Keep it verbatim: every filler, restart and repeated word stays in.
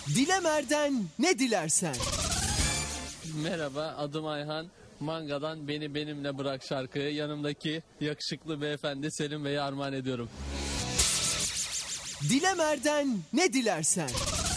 Dilemer'den ne dilersen. Merhaba, adım Ayhan. Manga'dan Beni Benimle Bırak şarkıyı yanımdaki yakışıklı beyefendi Selim Bey'e armağan ediyorum. Dilemer'den ne dilersen.